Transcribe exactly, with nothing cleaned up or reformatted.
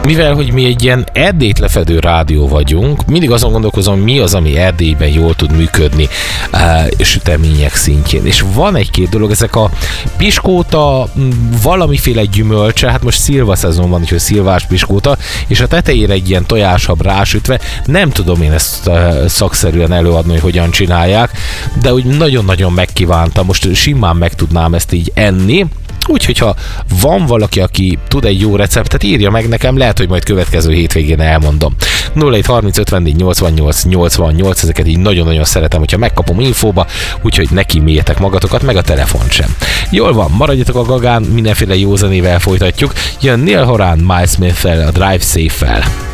Mivel, hogy mi egy ilyen Erdélyt lefedő rádió vagyunk, mindig azon gondolkozom, mi az, ami Erdélyben jól tud működni uh, sütemények szintjén. És van egy-két dolog, ezek a piskóta, valamiféle gyümölcse, hát most szilva szezon van, úgyhogy szilvás piskóta, és a tetejére egy ilyen tojáshab rásütve, nem tudom én ezt uh, szakszerűen előadni, hogy hogyan csinálják, de úgy nagyon-nagyon megkívántam, most simán meg tudnám ezt így enni. Úgyhogy ha van valaki, aki tud egy jó receptet, írja meg nekem, lehet, hogy majd következő hétvégén elmondom. nulla hét harminc ötvennégy nyolcvannyolc nyolcvannyolc, ezeket így nagyon-nagyon szeretem, hogyha megkapom infóba, úgyhogy ne kíméljétek magatokat, meg a telefont sem. Jól van, maradjatok a gagán, mindenféle jó zenével folytatjuk. Jön Neil Horan, Miles Smith-fel, a Drive Safe-fel.